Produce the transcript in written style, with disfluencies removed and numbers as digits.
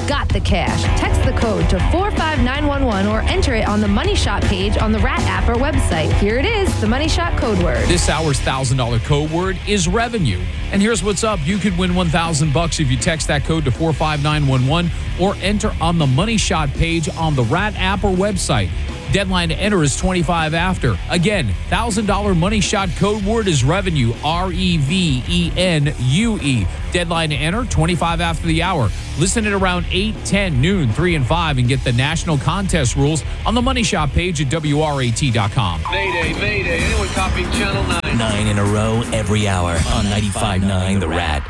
got the cash. Text the code to 45911 or enter it on the Money Shot page on the Rat app or website. Here it is, the Money Shot code word. This hour's $1,000 code word is revenue. And here's what's up. You could win $1,000 if you text that code to 45911 or enter on the Money Shot page on the Rat app or website. Deadline to enter is 25 after. Again, $1,000 Money Shot code word is revenue, REVENUE. Deadline to enter, 25 after the hour. Listen at around 8, 10, noon, 3, and 5 and get the national contest rules on the Money Shot page at WRAT.com. Mayday, mayday. Anyone copying Channel 9? 9 in a row every hour on 95.9 The Rat.